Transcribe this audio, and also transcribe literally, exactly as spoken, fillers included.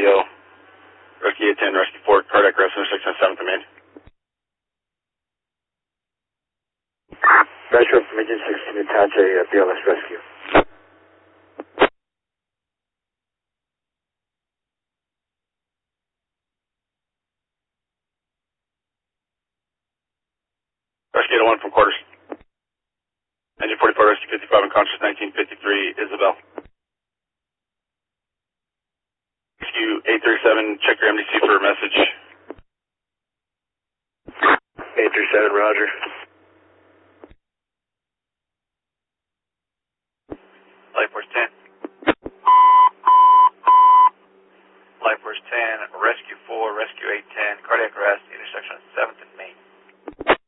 O. Rescue eight ten, Rescue four, cardiac arrest, intersection of seventh and Main. Metro from Engine sixteen attach a uh, B L S rescue. Rescue eight oh one from quarters. Engine forty-four, Rescue fifty-five, unconscious, nineteen fifty-three, Isabel. Rescue eight thirty-seven, check your M D C for a message. eight thirty-seven, roger. Life Force ten. Life Force ten, Rescue four, Rescue eight ten, cardiac arrest, intersection of seventh